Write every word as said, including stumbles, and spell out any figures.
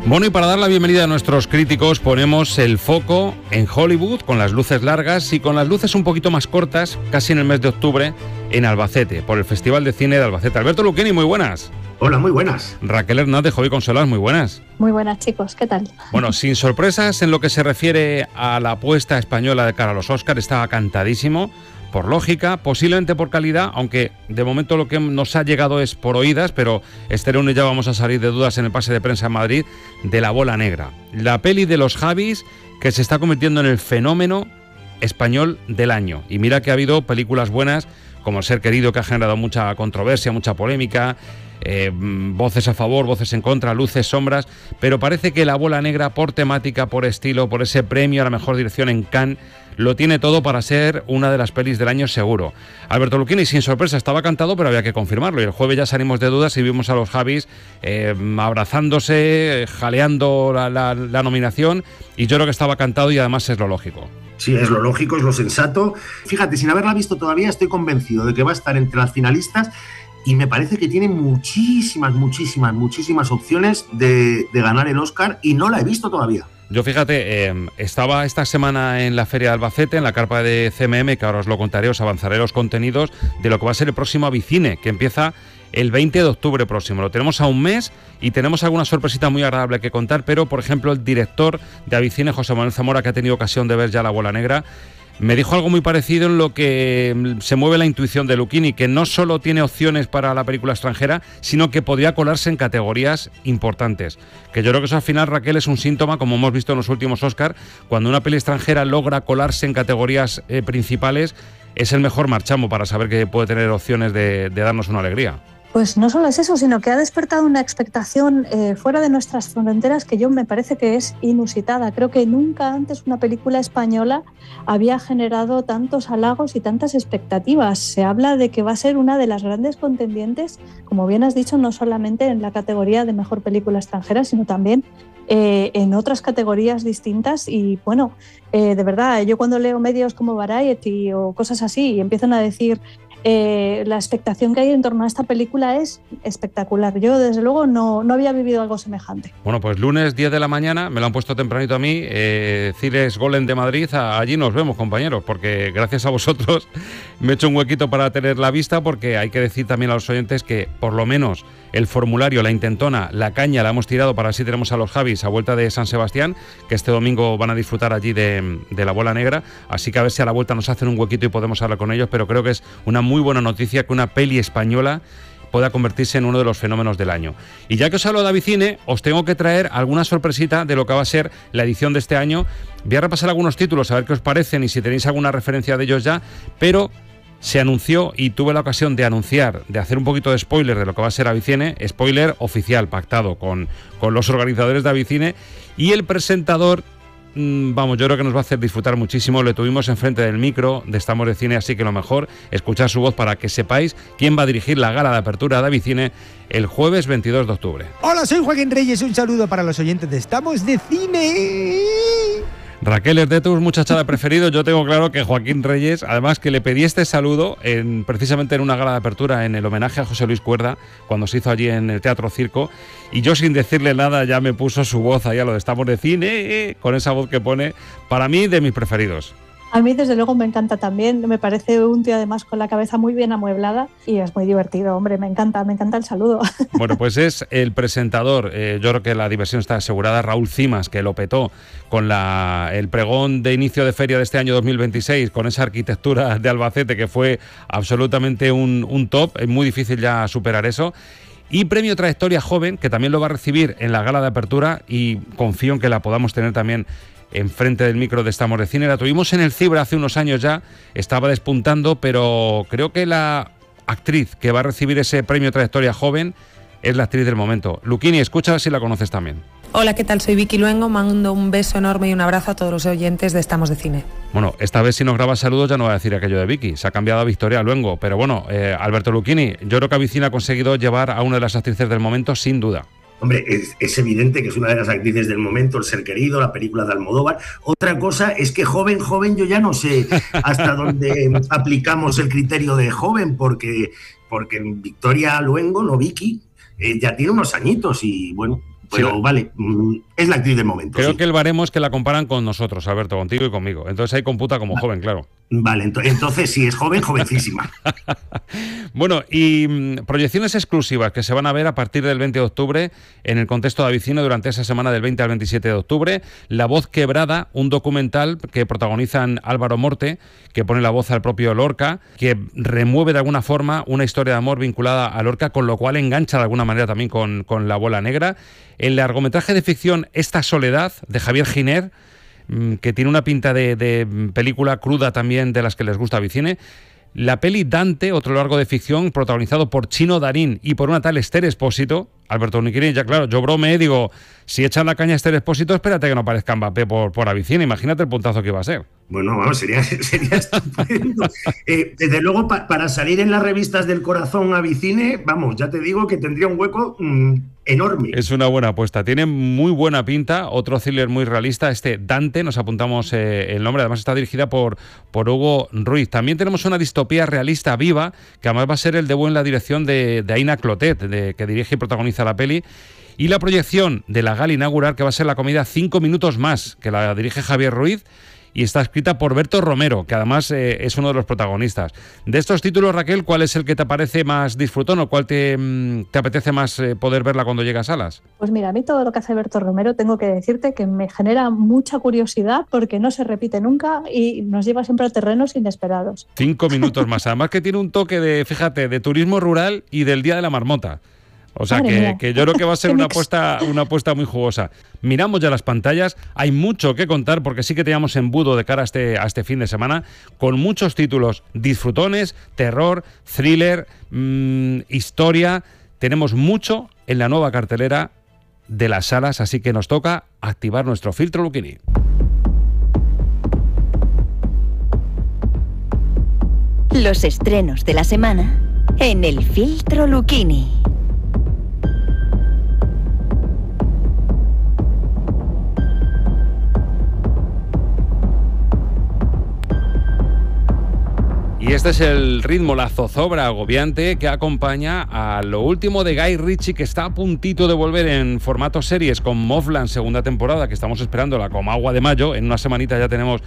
Bueno, y para dar la bienvenida a nuestros críticos ponemos el foco en Hollywood con las luces largas y con las luces un poquito más cortas, casi en el mes de octubre, en Albacete, por el Festival de Cine de Albacete. Alberto Luquini, muy buenas. Hola, muy buenas. Raquel Hernández, Javi Consolas, muy buenas. Muy buenas, chicos, ¿qué tal? Bueno, sin sorpresas en lo que se refiere a la apuesta española de cara a los Oscar, estaba cantadísimo. Por lógica, posiblemente por calidad, aunque de momento lo que nos ha llegado es por oídas, pero este lunes ya vamos a salir de dudas en el pase de prensa en Madrid de La Bola Negra. La peli de los Javis que se está convirtiendo en el fenómeno español del año. Y mira que ha habido películas buenas como El Ser Querido, que ha generado mucha controversia, mucha polémica, eh, voces a favor, voces en contra, luces, sombras, pero parece que La Bola Negra, por temática, por estilo, por ese premio a la mejor dirección en Cannes, lo tiene todo para ser una de las pelis del año seguro. Alberto Luquini, sin sorpresa, estaba cantado, pero había que confirmarlo. Y el jueves ya salimos de dudas y vimos a los Javis eh, abrazándose, jaleando la, la, la nominación. Y yo creo que estaba cantado y además es lo lógico. Sí, es lo lógico, es lo sensato. Fíjate, sin haberla visto todavía, estoy convencido de que va a estar entre las finalistas y me parece que tiene muchísimas, muchísimas, muchísimas opciones de, de ganar el Oscar y no la he visto todavía. Yo fíjate, eh, estaba esta semana en la Feria de Albacete, en la carpa de C M M, que ahora os lo contaré, os avanzaré los contenidos de lo que va a ser el próximo Avicine, que empieza el veinte de octubre próximo. Lo tenemos a un mes y tenemos alguna sorpresita muy agradable que contar, pero por ejemplo el director de Avicine, José Manuel Zamora, que ha tenido ocasión de ver ya La Bola Negra, me dijo algo muy parecido en lo que se mueve la intuición de Luquini, que no solo tiene opciones para la película extranjera, sino que podría colarse en categorías importantes. Que yo creo que eso al final, Raquel, es un síntoma, como hemos visto en los últimos Oscar, cuando una peli extranjera logra colarse en categorías eh, principales, es el mejor marchamo para saber que puede tener opciones de, de darnos una alegría. Pues no solo es eso, sino que ha despertado una expectación eh, fuera de nuestras fronteras que yo me parece que es inusitada. Creo que nunca antes una película española había generado tantos halagos y tantas expectativas. Se habla de que va a ser una de las grandes contendientes, como bien has dicho, no solamente en la categoría de mejor película extranjera, sino también eh, en otras categorías distintas. Y bueno, eh, de verdad, yo cuando leo medios como Variety o cosas así y empiezan a decir Eh, la expectación que hay en torno a esta película es espectacular. Yo, desde luego, no, no había vivido algo semejante. Bueno, pues lunes diez de la mañana, me lo han puesto tempranito a mí, eh, Cines Golem de Madrid, a, allí nos vemos, compañeros, porque gracias a vosotros me he hecho un huequito para tener la vista, porque hay que decir también a los oyentes que, por lo menos, el formulario, la intentona, la caña la hemos tirado para así tenemos a los Javis a vuelta de San Sebastián, que este domingo van a disfrutar allí de, de La Bola Negra, así que a ver si a la vuelta nos hacen un huequito y podemos hablar con ellos, pero creo que es una muy buena noticia que una peli española pueda convertirse en uno de los fenómenos del año. Y ya que os hablo de Avicine, os tengo que traer alguna sorpresita de lo que va a ser la edición de este año. Voy a repasar algunos títulos, a ver qué os parecen y si tenéis alguna referencia de ellos ya, pero se anunció y tuve la ocasión de anunciar, de hacer un poquito de spoiler de lo que va a ser Avicine, spoiler oficial, pactado con, con los organizadores de Avicine, y el presentador, vamos, yo creo que nos va a hacer disfrutar muchísimo. Le tuvimos enfrente del micro de Estamos de Cine, así que lo mejor, escuchar su voz para que sepáis quién va a dirigir la gala de apertura de Avicine el jueves veintidós de octubre. Hola, soy Joaquín Reyes, un saludo para los oyentes de Estamos de Cine. Raquel, es de tus muchachada preferido. Yo tengo claro que Joaquín Reyes, además que le pedí este saludo en, precisamente en una gala de apertura en el homenaje a José Luis Cuerda, cuando se hizo allí en el Teatro Circo, y yo sin decirle nada ya me puso su voz ahí a lo de Estamos de Cine, eh, con esa voz que pone, para mí, de mis preferidos. A mí, desde luego, me encanta también. Me parece un tío, además, con la cabeza muy bien amueblada y es muy divertido, hombre. Me encanta, me encanta el saludo. Bueno, pues es el presentador. Eh, yo creo que la diversión está asegurada. Raúl Cimas, que lo petó con la, el pregón de inicio de feria de este año dos mil veintiséis, con esa arquitectura de Albacete que fue absolutamente un, un top. Es muy difícil ya superar eso. Y premio Trayectoria Joven, que también lo va a recibir en la gala de apertura y confío en que la podamos tener también enfrente del micro de Estamos de Cine. La tuvimos en el Cibra hace unos años ya, estaba despuntando, pero creo que la actriz que va a recibir ese premio Trayectoria Joven es la actriz del momento. Luquini, escucha si la conoces también. Hola, ¿qué tal? Soy Vicky Luengo, mando un beso enorme y un abrazo a todos los oyentes de Estamos de Cine. Bueno, esta vez si nos grabas saludos ya no voy a decir aquello de Vicky, se ha cambiado a Victoria Luengo, pero bueno, eh, Alberto Luquini, yo creo que Avicine ha conseguido llevar a una de las actrices del momento sin duda. Hombre, es, es evidente que es una de las actrices del momento, El Ser Querido, la película de Almodóvar. Otra cosa es que joven, joven, yo ya no sé hasta dónde aplicamos el criterio de joven, porque, porque Victoria Luengo, no Vicky, eh, ya tiene unos añitos y bueno, pero sí, vale, es la actriz del momento. Creo sí. que el baremo es que la comparan con nosotros, Alberto, contigo y conmigo. Entonces ahí computa como joven, claro. Vale, ento- entonces sí, es joven, jovencísima. Bueno, y mm, proyecciones exclusivas que se van a ver a partir del veinte de octubre en el contexto de Avicine durante esa semana del veinte al veintisiete de octubre. La voz quebrada, un documental que protagonizan Álvaro Morte, que pone la voz al propio Lorca, que remueve de alguna forma una historia de amor vinculada a Lorca, con lo cual engancha de alguna manera también con, con La Bola Negra. El largometraje de ficción Esta Soledad, de Javier Giner, que tiene una pinta de, de película cruda también, de las que les gusta a Avicine. La peli Dante, otro largo de ficción protagonizado por Chino Darín y por una tal Esther Expósito. Alberto Uniquini, ya claro, yo bromé, digo, si echan la caña a Esther Expósito, espérate que no aparezca Mbappé por, por Avicine, imagínate el puntazo que iba a ser. Bueno, vamos, sería, sería estupendo. Eh, desde luego, pa, para salir en las revistas del corazón Avicine, vamos, ya te digo que tendría un hueco mmm, enorme. Es una buena apuesta, tiene muy buena pinta, otro thriller muy realista, este Dante, nos apuntamos eh, el nombre, además está dirigida por, por Hugo Ruiz. También tenemos una distopía realista viva, que además va a ser el debut en la dirección de, de Aina Clotet, de, que dirige y protagoniza la peli, y la proyección de la gala inaugural, que va a ser la comedia Cinco Minutos Más, que la dirige Javier Ruiz, y está escrita por Berto Romero, que además eh, es uno de los protagonistas. De estos títulos, Raquel, ¿cuál es el que te parece más disfrutón o cuál te, te apetece más eh, poder verla cuando llega a salas? Pues mira, a mí todo lo que hace Berto Romero, tengo que decirte que me genera mucha curiosidad porque no se repite nunca y nos lleva siempre a terrenos inesperados. Cinco minutos más. Además que tiene un toque de, fíjate, de turismo rural y del Día de la Marmota. O sea, que, que yo creo que va a ser una apuesta, una apuesta muy jugosa. Miramos ya las pantallas, hay mucho que contar porque sí que teníamos embudo de cara a este, a este fin de semana, con muchos títulos disfrutones, terror, thriller, mmm, historia. Tenemos mucho en la nueva cartelera de las salas, así que nos toca activar nuestro filtro Lucchini. Los estrenos de la semana en el filtro Lucchini. Y este es el ritmo, la zozobra agobiante que acompaña a lo último de Guy Ritchie, que está a puntito de volver en formato series con Mobland segunda temporada, que estamos esperándola como agua de mayo. En una semanita ya tenemos